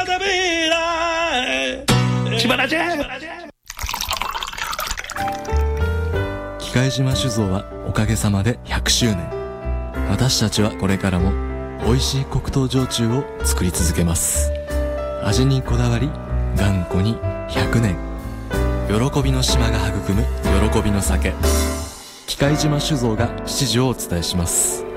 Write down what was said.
千葉ラジ喜界島酒造はおかげさまで100周年。私たちはこれからも美味しい黒糖焼酎を作り続けます。味にこだわり頑固に100年。喜びの島が育む喜びの酒。喜界島酒造が七条をお伝えします。